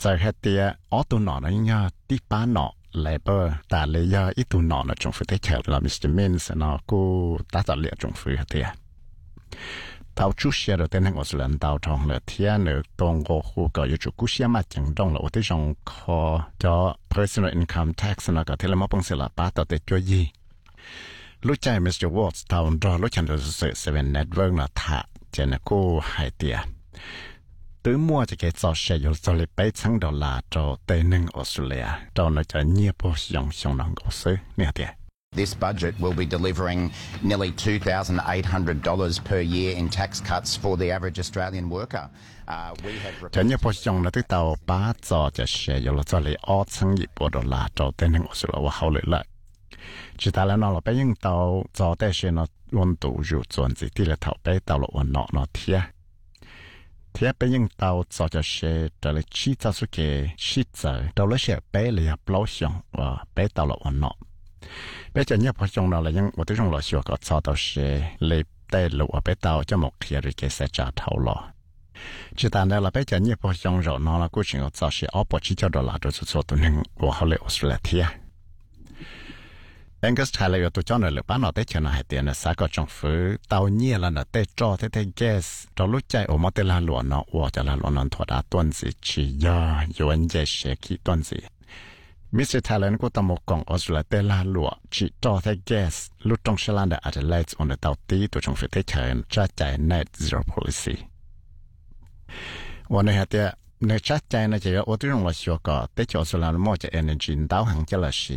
giờ hết tiệt ở tụ nọ nó nhá tí ba nọ labor ta lấy giờ ít tụ nọ nó trong phía tây chợ là Mr. Mins nó cô ta tạo liệu trong phía hết tiệt tàu chú xe đầu tiên hàng lần tàu trong là thiên nữa tông go khu có yêu chủ cú xe mà chẳng trong là ở đây trong kho cho personal income tax nó có thể là một bằng sự là ba tàu để cho gì lúc chạy Mr. Watts tàu đó lúc chạy được sự seven network là thả cho nên cô hay tiệt từ mua cho cái trò xe yêu cho lấy $800 cho tây ninh Australia cho nó cho nhiều bộ dùng dùng năng của sự nè tiệt. This budget will be delivering nearly $2,800 per year in tax cuts for the average Australian worker. Cho nhiều bộ dùng là tới tàu ba cho xe yêu cho lấy $800 cho tây ninh Australia và hậu lợi lại. Chỉ ta là nó là bây giờ tàu cho tây xe nó luôn đủอยู่ส่วนสิที่เราเท่าไปตาวละวันเนาะเทียbây giờ tàu cho xe trở lại chi cho số cái chi giờ tàu lấy xe bé là bao xong và bé tàu là hoàn nọ bây giờ nhớ bao xong nào là những một cái trong loại xe có cho tàu xe lấy tay lụa bé tàu cho một kia rồi cái xe trả thầu lọ chỉ ta đây là bây giờ nhớ bao xong rồi nó là cố trình cho xe ở bộ chi cho đô la rồi số tụi mình của họ lấy Australia Angus Taylor tụi cho nó bán nó tới cho nó hay tiền là sao có trong phố tàu nhia là nó tới cho tới gas cho lúc chạy ở một là luồn nó hoặc là luồn nó thoát ra tuần gì chỉ do anh dễ sẽ khi tuần gì Mr. Taylor có tầm một con Australia tới là luồn chỉ cho tới gas lúc trong xe lan đã Adelaide on tàu tí tụi trong phố tới chơi trả chạy net zero policy วันนี้ฮะเดียในชัดใจนะจะว่าที่เราชัวร์ก็แต่จะสุราโมจะ energy ดาวหังจะละสี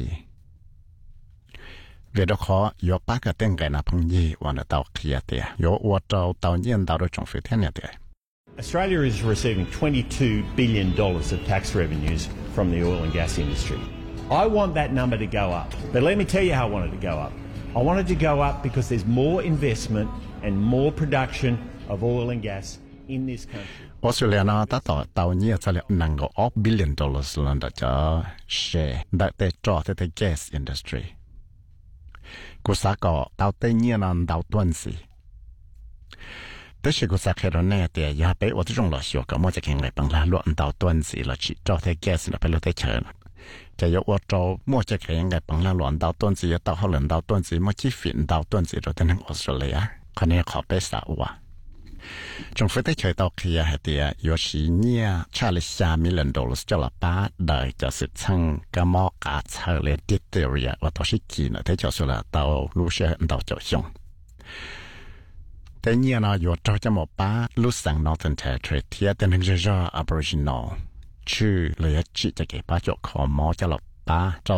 เวลาขอยกปากกับเต็งไก่นาพังยีวันเตาเขียเดียยกวัวเตาเย็นเตาโดยจงฟิเทนเนี่ยเดีย Australia is receiving $22 billion of tax revenues from the oil and gas industry. I want that number to go up. But let me tell you how I want it to go up. I want it to go up because there's more investment and more production of oil and gas in this country. Australia นะตัดเตาเนี่ยจะเรียกนังก็$1 billionแล้วนะจะแชร์ได้แต่จอแต่ gas industry กูสักก็เตาเตเนี่ยนั่นเตาต้นสิแต่是กูสักแค่ตอนนี้แต่ยาไปว่าที่จงหล่อชัวก็มั่วจะแข่งไรบางลาล้วนเตาต้นสิแล้วจีจอแต่ gas นะไปเลยแต่เชิญจะยกว่าเรามั่วจะแข่งไรบางลาล้วนเตาต้นสิเตาเขาเหลืองเตาต้นสิมั่วจีฟินเตาต้นสิเราแต่นั่งออสเตรเลียคนนี้ขอไปสาวว่าจงฟื้นได้เฉยต่อเคลียร์เดียอยู่สีเนี่ยชาลิ$3 millionจะละป้าได้จะสิช่างกมอกาเชลดิเตอรีว่าตัวชิกีนะที่จะสุดละตัวลูเชนตัวเจ้าชงแต่เนี่ยนะอยู่ตัวจะหมดป้าลูสัง Northern Territory เทียแต่หนึ่งจะAboriginal ชื่อเลยจิจะเก็บป้าจกขอมอจะละป้า